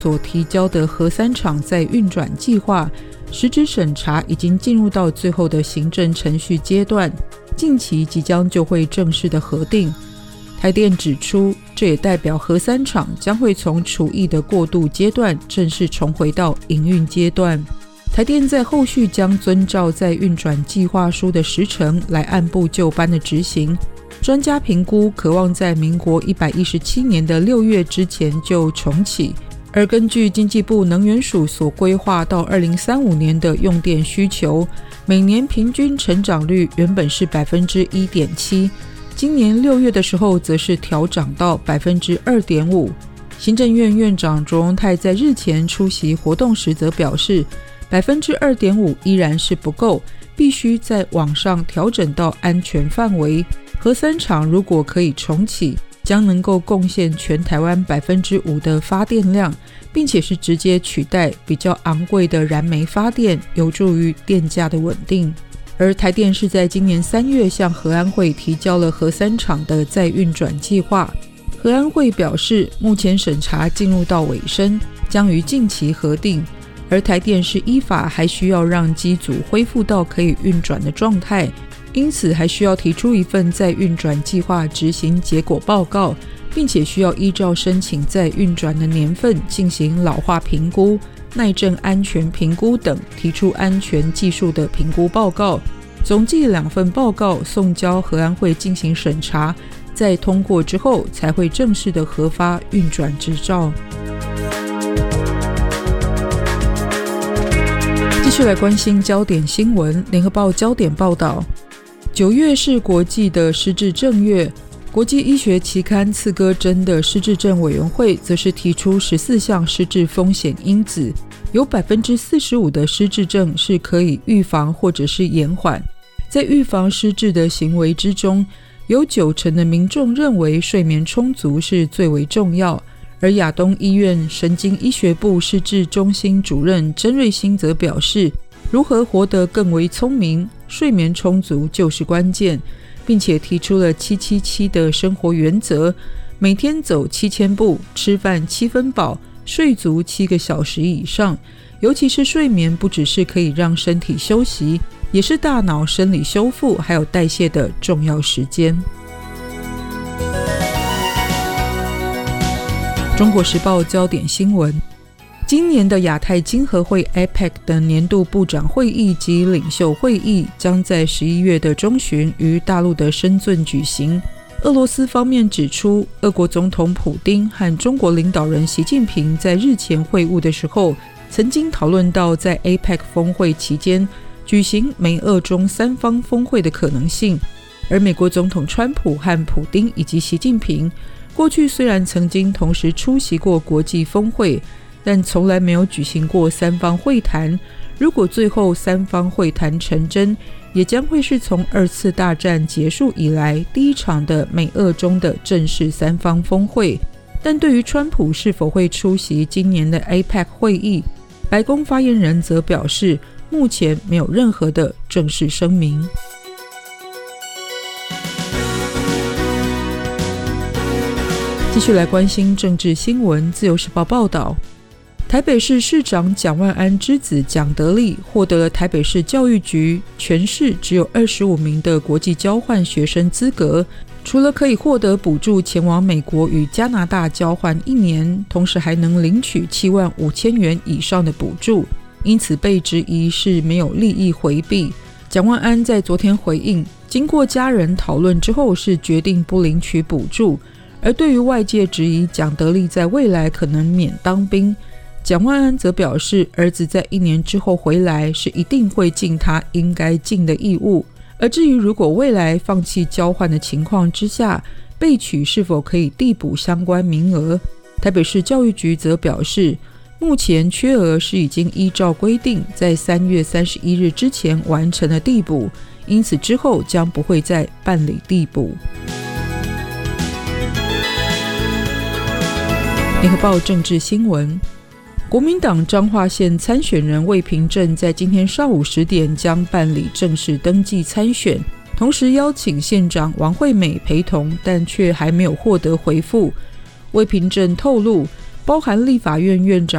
所提交的核三厂再运转计划，实质审查已经进入到最后的行政程序阶段，近期即将就会正式的核定。台电指出，这也代表核三厂将会从除役的过渡阶段正式重回到营运阶段。台电在后续将遵照在运转计划书的时程来按部就班的执行。专家评估可望在民国117年的6月之前就重启，而根据经济部能源署所规划到2035年的用电需求，每年平均成长率原本是 1.7%， 今年6月的时候则是调涨到 2.5%。 行政院院长卓荣泰在日前出席活动时则表示， 2.5% 依然是不够，必须再往上调整到安全范围。核三厂如果可以重启，将能够贡献全台湾 5% 的发电量，并且是直接取代比较昂贵的燃煤发电，有助于电价的稳定。而台电是在今年3月向核安会提交了核三厂的再运转计划。核安会表示，目前审查进入到尾声，将于近期核定。而台电是依法还需要让机组恢复到可以运转的状态，因此还需要提出一份再运转计划执行结果报告，并且需要依照申请再运转的年份进行老化评估、耐震安全评估等，提出安全技术的评估报告。总计2份报告送交核安会进行审查，在通过之后才会正式的核发运转执照。继续来关心焦点新闻。联合报焦点报道，9月是国际的失智症月，国际医学期刊刺胳针的失智症委员会则是提出14项失智风险因子，有 45% 的失智症是可以预防或者是延缓。在预防失智的行为之中，有90%的民众认为睡眠充足是最为重要。而亚东医院神经医学部失智中心主任曾瑞欣则表示，如何活得更为聪明，睡眠充足就是关键，并且提出了777的生活原则，每天走7000步，吃饭7分饱，睡足7个小时以上。尤其是睡眠不只是可以让身体休息，也是大脑生理修复还有代谢的重要时间。中国时报焦点新闻，今年的亚太经合会 APEC 的年度部长会议及领袖会议将在11月的中旬于大陆的深圳举行。俄罗斯方面指出，俄国总统普丁和中国领导人习近平在日前会晤的时候，曾经讨论到在 APEC 峰会期间举行美俄中3方峰会的可能性。而美国总统川普和普丁以及习近平过去虽然曾经同时出席过国际峰会，但从来没有举行过3方会谈。如果最后3方会谈成真，也将会是从2次大战结束以来第一场的美俄中的正式3方峰会。但对于川普是否会出席今年的 APEC 会议，白宫发言人则表示，目前没有任何的正式声明。继续来关心政治新闻。自由时报报道，台北市市长蒋万安之子蒋德利获得了台北市教育局全市只有25名的国际交换学生资格，除了可以获得补助前往美国与加拿大交换1年，同时还能领取75000元以上的补助，因此被质疑是没有利益回避。蒋万安在昨天回应，经过家人讨论之后是决定不领取补助。而对于外界质疑蒋德利在未来可能免当兵，蒋万安则表示，儿子在1年之后回来是一定会尽他应该尽的义务。而至于如果未来放弃交换的情况之下，备取是否可以递补相关名额，台北市教育局则表示，目前缺额是已经依照规定在3月31日之前完成了递补，因此之后将不会再办理递补。联合报政治新闻，国民党彰化县参选人魏平正在今天上午10点将办理正式登记参选，同时邀请县长王惠美陪同，但却还没有获得回复。魏平正透露， 包含立法院院长